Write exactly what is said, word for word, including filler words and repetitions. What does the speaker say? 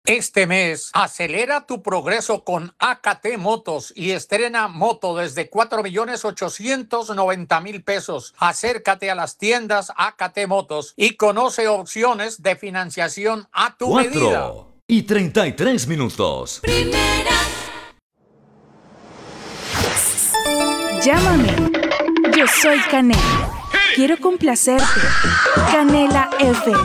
Este mes, acelera tu progreso con A K T Motos y estrena moto desde cuatro millones ochocientos noventa mil pesos. Acércate a las tiendas A K T Motos y conoce opciones de financiación a tu medida. cuatro y treinta y tres minutos. Primera. Llámame. Yo soy Canela. Quiero complacerte. Canela F M.